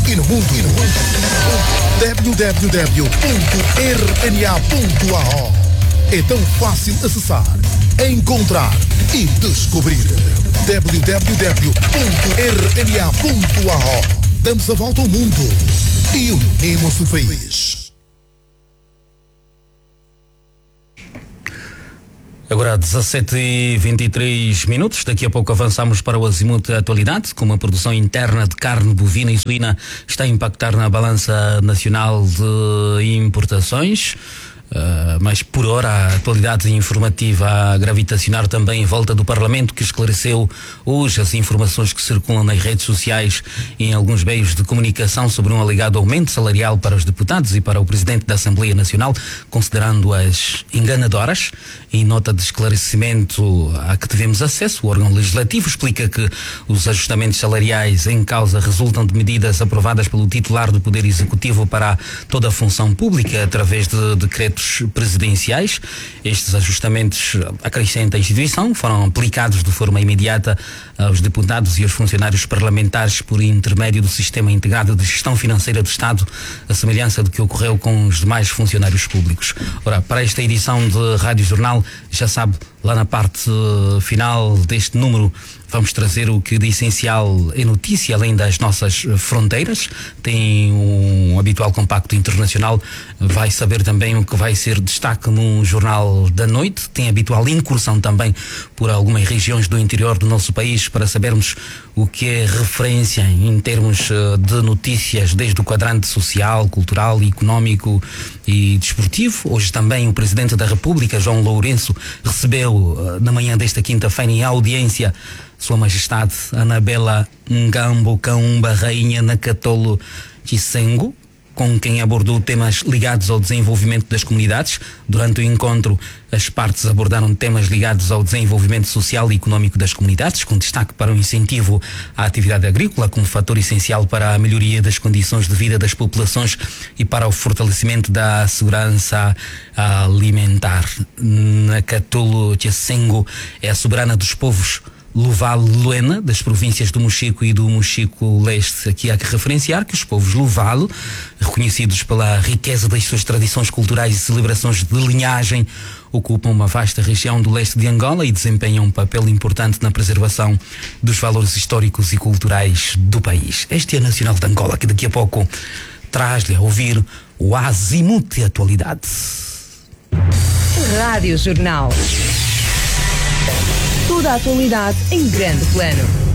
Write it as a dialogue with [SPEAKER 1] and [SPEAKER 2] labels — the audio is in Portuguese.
[SPEAKER 1] e no mundo. www.rna.ao. É tão fácil acessar, encontrar e descobrir. www.rna.ao. Damos a volta ao mundo e unimos o país.
[SPEAKER 2] Agora 17h23, daqui a pouco avançamos para o Azimuth Atualidade, com uma produção interna de carne bovina e suína está a impactar na balança nacional de importações. Mas por hora a atualidade informativa a gravitacionar também em volta do Parlamento, que esclareceu hoje as informações que circulam nas redes sociais e em alguns meios de comunicação sobre um alegado aumento salarial para os deputados e para o Presidente da Assembleia Nacional, considerando-as enganadoras. Em nota de esclarecimento a que tivemos acesso, o órgão legislativo explica que os ajustamentos salariais em causa resultam de medidas aprovadas pelo titular do Poder Executivo para toda a função pública através de decretos presidenciais. Estes ajustamentos, acrescenta a instituição, foram aplicados de forma imediata aos deputados e aos funcionários parlamentares por intermédio do Sistema Integrado de Gestão Financeira do Estado, a semelhança do que ocorreu com os demais funcionários públicos. Ora, para esta edição de Rádio Jornal, já sabe, lá na parte final deste número vamos trazer o que de essencial é notícia além das nossas fronteiras. Tem um habitual compacto internacional, vai saber também o que vai ser destaque no Jornal da Noite. Tem habitual incursão também por algumas regiões do interior do nosso país para sabermos o que é referência em termos de notícias, desde o quadrante social, cultural, económico e desportivo. Hoje também o Presidente da República, João Lourenço, recebeu na manhã desta quinta-feira em audiência Sua Majestade Anabela Ngambo Kaumba, Rainha Nakatolo Chisengo, com quem abordou temas ligados ao desenvolvimento das comunidades. Durante o encontro, as partes abordaram temas ligados ao desenvolvimento social e económico das comunidades, com destaque para o incentivo à atividade agrícola como fator essencial para a melhoria das condições de vida das populações e para o fortalecimento da segurança alimentar. Nakatolo Chisengo é a soberana dos povos Luvalo-Luena, das províncias do Mochico e do Mochico-Leste. Aqui há que referenciar que os povos Luvalo, reconhecidos pela riqueza das suas tradições culturais e celebrações de linhagem, ocupam uma vasta região do leste de Angola e desempenham um papel importante na preservação dos valores históricos e culturais do país. Este é Nacional de Angola, que daqui a pouco traz-lhe a ouvir o Azimuth Atualidade.
[SPEAKER 3] Rádio Jornal. Toda a atualidade em grande plano.